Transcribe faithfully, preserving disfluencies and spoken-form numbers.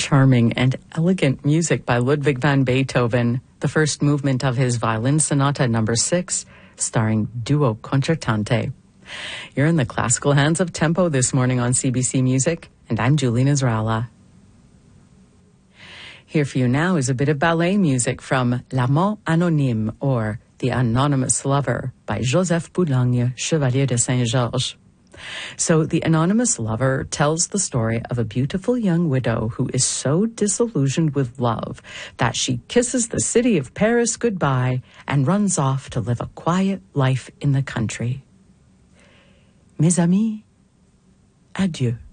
charming and elegant music by Ludwig van Beethoven, the first movement of his Violin Sonata number six, starring Duo Concertante. You're in the classical hands of tempo this morning on C B C Music, and I'm Julie Nasrallah. Here for you now is a bit of ballet music from L'Amant Anonyme, or The Anonymous Lover, by Joseph Boulogne, Chevalier de Saint-Georges. So the anonymous lover tells the story of a beautiful young widow who is so disillusioned with love that she kisses the city of Paris goodbye and runs off to live a quiet life in the country. Mes amis, adieu.